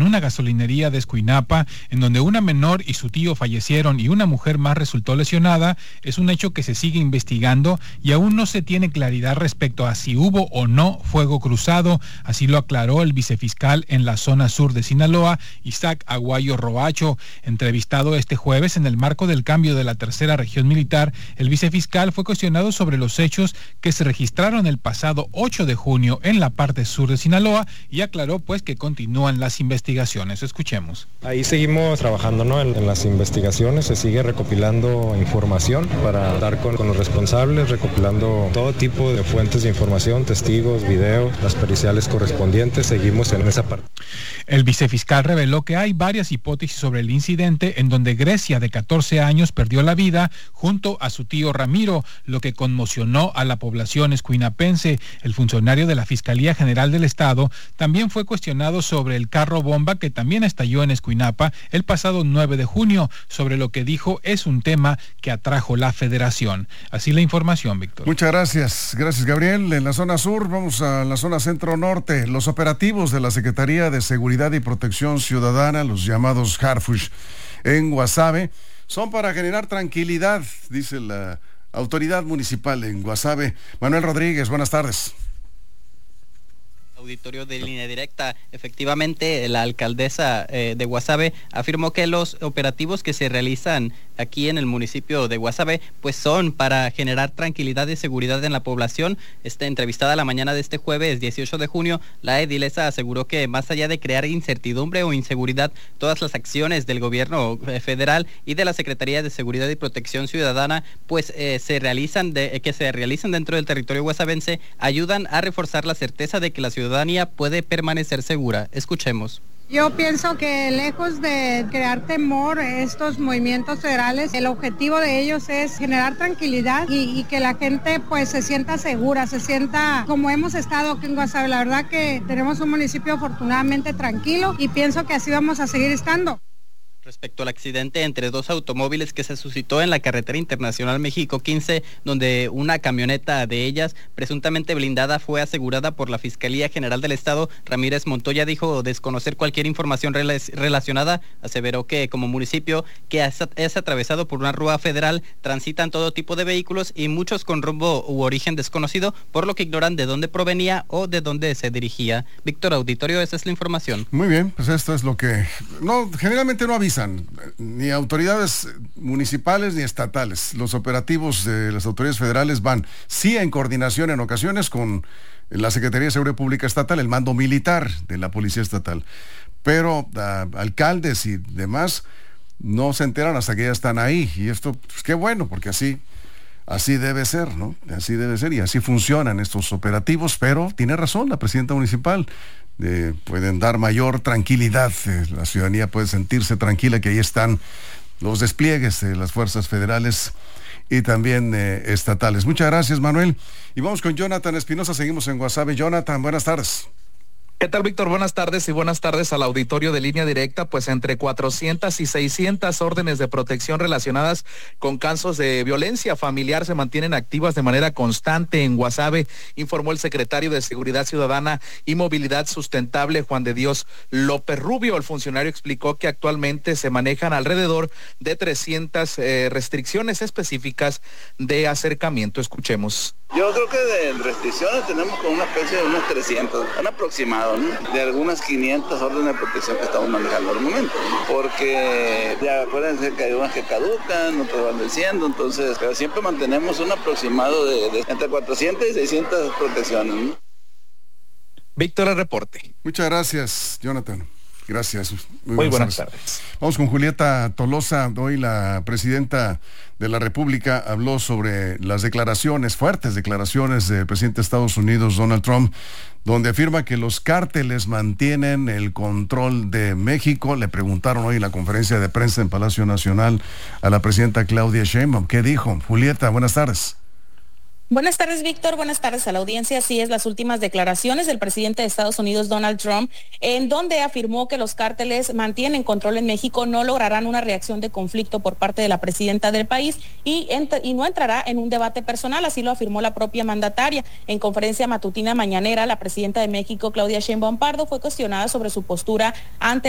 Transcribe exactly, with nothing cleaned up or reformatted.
una gasolinería de Escuinapa, en donde una menor y su tío fallecieron y una mujer más resultó lesionada, es un hecho que se sigue investigando y aún no se tiene claridad respecto a si hubo o no fuego cruzado. Así lo aclaró el vicefiscal en la zona sur de Sinaloa, Isaac Aguayo Roacho. Entrevistado este jueves en el marco del cambio de la tercera región militar, el vicefiscal fue cuestionado sobre los hechos que se registraron el pasado ocho de junio en la parte sur de Sinaloa y aclaró pues que continúan las investigaciones. Escuchemos. Ahí seguimos trabajando, ¿no? en, en las investigaciones, se sigue recopilando información para dar con, con los responsables, recopilando todo tipo de fuentes de información, testigos, videos, las periciales correspondientes, seguimos en esa parte. El vicefiscal reveló que hay varias hipótesis sobre el incidente en donde Grecia, de catorce años, perdió la vida junto a su tío Ramiro, lo que conmocionó a la población escuinapense. El funcionario de la Fiscalía General del Estado también fue cuestionado sobre el carro bomba que también estalló en Escuinapa el pasado nueve de junio, sobre lo que dijo es un tema que atrajo la Federación. Así la información, Víctor. Muchas gracias. Gracias, Gabriel. En la zona sur, vamos a la zona centro-norte. Los operativos de la Secretaría de Seguridad y Protección Ciudadana, los llamados Harfush, en Guasave, son para generar tranquilidad, dice la autoridad municipal en Guasave. Manuel Rodríguez, buenas tardes. Auditorio de Línea Directa. Efectivamente, la alcaldesa eh, de Guasave afirmó que los operativos que se realizan aquí en el municipio de Guasave pues son para generar tranquilidad y seguridad en la población. Esta entrevistada la mañana de este jueves dieciocho de junio, la edilesa aseguró que más allá de crear incertidumbre o inseguridad, todas las acciones del gobierno federal y de la Secretaría de Seguridad y Protección Ciudadana pues eh, se realizan de, eh, que se realizan dentro del territorio guasavense ayudan a reforzar la certeza de que la ciudadanía puede permanecer segura. Escuchemos. Yo pienso que lejos de crear temor, estos movimientos federales, el objetivo de ellos es generar tranquilidad y, y que la gente pues se sienta segura, se sienta como hemos estado aquí en Guasave. La verdad que tenemos un municipio afortunadamente tranquilo y pienso que así vamos a seguir estando. Respecto al accidente entre dos automóviles que se suscitó en la carretera internacional México quince, donde una camioneta de ellas, presuntamente blindada, fue asegurada por la Fiscalía General del Estado, Ramírez Montoya dijo desconocer cualquier información rela- relacionada. Aseveró que como municipio que es, es atravesado por una rúa federal, transitan todo tipo de vehículos y muchos con rumbo u origen desconocido, por lo que ignoran de dónde provenía o de dónde se dirigía. Víctor, auditorio, esa es la información. Muy bien, pues esto es lo que... No, generalmente no avisan ni autoridades municipales ni estatales. Los operativos de las autoridades federales van sí en coordinación en ocasiones con la Secretaría de Seguridad Pública Estatal, el mando militar de la Policía Estatal, pero uh, alcaldes y demás no se enteran hasta que ya están ahí, y esto, pues qué bueno, porque así Así debe ser, ¿no? Así debe ser y así funcionan estos operativos, pero tiene razón la presidenta municipal. Eh, pueden dar mayor tranquilidad, eh, la ciudadanía puede sentirse tranquila que ahí están los despliegues de las fuerzas federales y también eh, estatales. Muchas gracias, Manuel. Y vamos con Jonathan Espinosa, seguimos en Guasave. Jonathan, buenas tardes. ¿Qué tal, Víctor? Buenas tardes y buenas tardes al auditorio de Línea Directa. Pues entre cuatrocientas y seiscientas órdenes de protección relacionadas con casos de violencia familiar se mantienen activas de manera constante en Guasave, informó el secretario de Seguridad Ciudadana y Movilidad Sustentable, Juan de Dios López Rubio. El funcionario explicó que actualmente se manejan alrededor de trescientas eh, restricciones específicas de acercamiento. Escuchemos. Yo creo que de restricciones tenemos como una especie de unos trescientos, un aproximado, ¿no? De algunas quinientas órdenes de protección que estamos manejando al momento, ¿no? Porque ya acuérdense que hay unas que caducan, otras van venciendo, entonces, pero siempre mantenemos un aproximado de, de entre cuatrocientas y seiscientas protecciones, ¿no? Víctor, el reporte. Muchas gracias, Jonathan. Gracias. Muy, Muy buenas tardes. tardes. Vamos con Julieta Tolosa. Hoy la presidenta de la República habló sobre las declaraciones, fuertes declaraciones del presidente de Estados Unidos, Donald Trump, donde afirma que los cárteles mantienen el control de México. Le preguntaron hoy en la conferencia de prensa en Palacio Nacional a la presidenta Claudia Sheinbaum. ¿Qué dijo? Julieta, buenas tardes. Buenas tardes, Víctor. Buenas tardes a la audiencia. Así es, las últimas declaraciones del presidente de Estados Unidos, Donald Trump, en donde afirmó que los cárteles mantienen control en México, no lograrán una reacción de conflicto por parte de la presidenta del país y, ent- y no entrará en un debate personal, así lo afirmó la propia mandataria. En conferencia matutina mañanera, la presidenta de México, Claudia Sheinbaum Pardo, fue cuestionada sobre su postura ante